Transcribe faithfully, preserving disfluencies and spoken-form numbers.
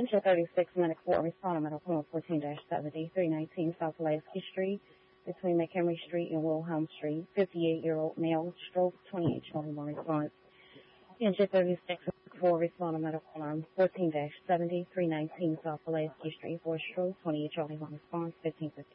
Attention thirty-six Medical Court responding medical on fourteen seventy, three nineteen South Pulaski Street between McHenry Street and Wilhelm Street. fifty-eight-year-old male, stroke, twenty-eight twenty-one response. Attention thirty-six Medical Court responding medical on fourteen seventy, three nineteen South Pulaski Street for stroke, twenty-eight twenty-one response, fifteen fifty.